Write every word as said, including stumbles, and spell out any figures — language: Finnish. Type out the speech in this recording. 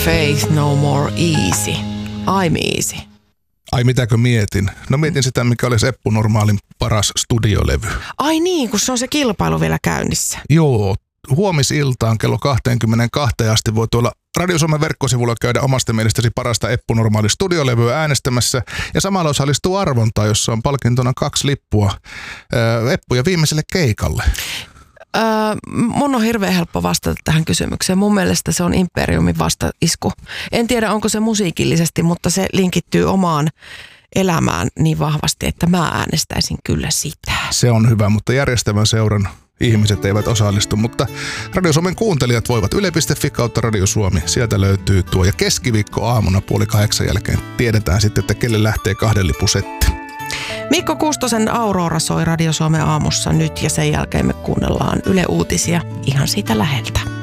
Faith No More Easy. I'm easy. Ai mitäkö mietin? No mietin sitä, mikä olisi Eppu Normaalin paras studiolevy. Ai niin, kun se on se kilpailu vielä käynnissä. Joo, huomisiltaan kello kaksikymmentäkaksi asti voi tuolla Radio Suomen verkkosivulla käydä omasta mielestäsi parasta Eppu Normaali studiolevyä äänestämässä ja samalla osallistuu arvontaan, jossa on palkintona kaksi lippua ää, Eppuja viimeiselle keikalle. Öö, mun on hirveän helppo vastata tähän kysymykseen. Mun mielestä se on Imperiumin vastaisku. En tiedä, onko se musiikillisesti, mutta se linkittyy omaan elämään niin vahvasti, että mä äänestäisin kyllä sitä. Se on hyvä, mutta järjestävän seuran ihmiset eivät osallistu, mutta Radio Suomen kuuntelijat voivat yle piste fi kautta Radio Suomi. Sieltä löytyy tuo ja keskiviikko aamuna puoli kahdeksan jälkeen tiedetään sitten, että kelle lähtee kahden lipusetti. Mikko Kustosen Aurora soi Radio Suomen aamussa nyt ja sen jälkeen me kuunnellaan Yle Uutisia ihan siitä läheltä.